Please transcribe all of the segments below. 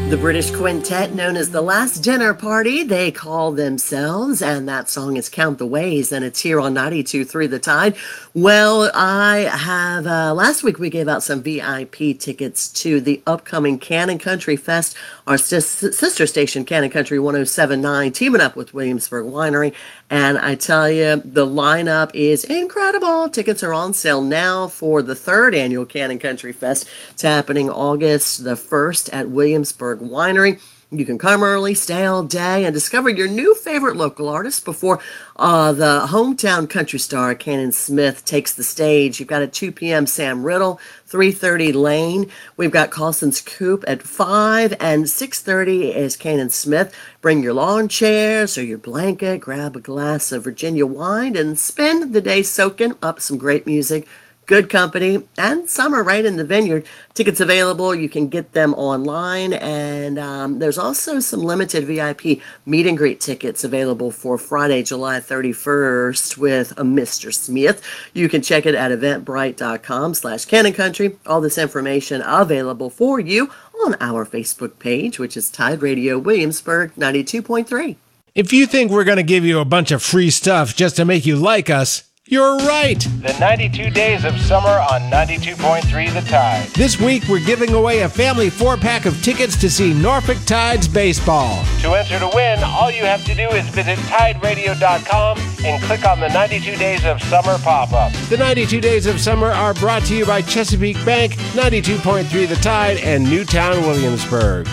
The British quintet known as The Last Dinner Party, they call themselves, and that song is Count the Ways, and it's here on 92.3 The Tide. Well, I have, last week we gave out some VIP tickets to the upcoming Cannon Country Fest, our sister station, Cannon Country 107.9, teaming up with Williamsburg Winery, and I tell you, the lineup is incredible. Tickets are on sale now for the third annual Cannon Country Fest. It's happening August the 1st at Williamsburg Winery. You can come early, stay all day, and discover your new favorite local artist before the hometown country star, Cannon Smith, takes the stage. You've got at 2 p.m. Sam Riddle, 3:30 Lane. We've got Carlson's Coop at 5, and 6:30 is Cannon Smith. Bring your lawn chairs or your blanket, grab a glass of Virginia wine, and spend the day soaking up some great music, good company, and summer right in the vineyard. Tickets available. You can get them online, and there's also some limited VIP meet and greet tickets available for Friday, July 31st with a Mr. Smith. You can check it at eventbrite.com/Cannon Country. All this information available for you on our Facebook page, which is Tide Radio Williamsburg 92.3. If you think we're going to give you a bunch of free stuff just to make you like us, you're right! The 92 Days of Summer on 92.3 The Tide. This week we're giving away a family 4-pack of tickets to see Norfolk Tides baseball. To enter to win, all you have to do is visit TideRadio.com and click on the 92 Days of Summer pop-up. The 92 Days of Summer are brought to you by Chesapeake Bank, 92.3 The Tide, and Newtown Williamsburg.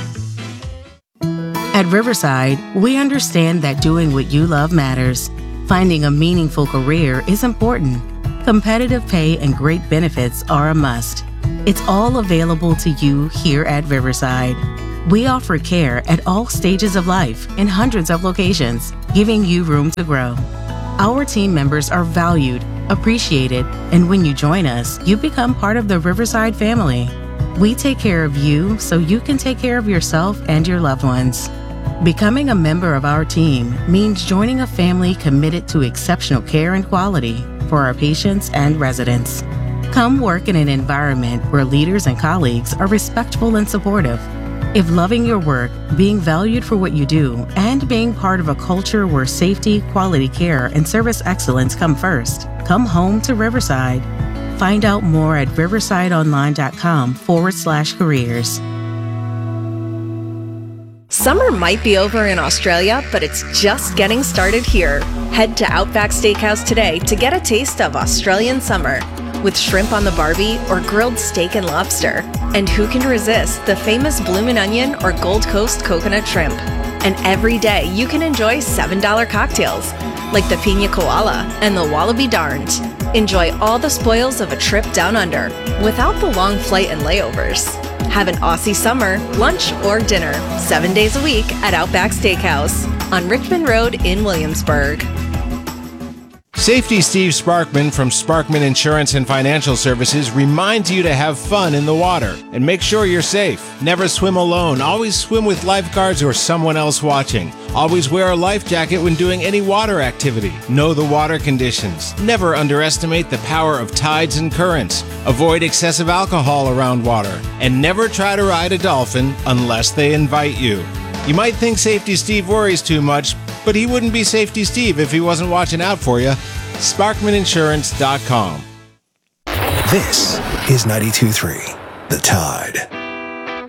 At Riverside, we understand that doing what you love matters. Finding a meaningful career is important. Competitive pay and great benefits are a must. It's all available to you here at Riverside. We offer care at all stages of life in hundreds of locations, giving you room to grow. Our team members are valued, appreciated, and when you join us, you become part of the Riverside family. We take care of you so you can take care of yourself and your loved ones. Becoming a member of our team means joining a family committed to exceptional care and quality for our patients and residents. Come work in an environment where leaders and colleagues are respectful and supportive. If loving your work, being valued for what you do, and being part of a culture where safety, quality care, and service excellence come first, come home to Riverside. Find out more at riversideonline.com/careers. Summer might be over in Australia, but it's just getting started here. Head to Outback Steakhouse today to get a taste of Australian summer with shrimp on the barbie or grilled steak and lobster. And who can resist the famous bloomin' onion or Gold Coast coconut shrimp? And every day you can enjoy $7 cocktails like the Pina Koala and the Wallaby Darned. Enjoy all the spoils of a trip down under without the long flight and layovers. Have an Aussie summer, lunch or dinner, 7 days a week at Outback Steakhouse on Richmond Road in Williamsburg. Safety Steve Sparkman from Sparkman Insurance and Financial Services reminds you to have fun in the water and make sure you're safe. Never swim alone. Always swim with lifeguards or someone else watching. Always wear a life jacket when doing any water activity. Know the water conditions. Never underestimate the power of tides and currents. Avoid excessive alcohol around water. And never try to ride a dolphin unless they invite you. You might think Safety Steve worries too much, but he wouldn't be Safety Steve if he wasn't watching out for you. SparkmanInsurance.com. This is 92.3 The Tide.